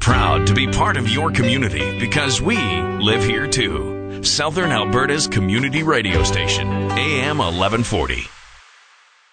Proud to be part of your community because we live here too. Southern Alberta's community radio station, AM 1140.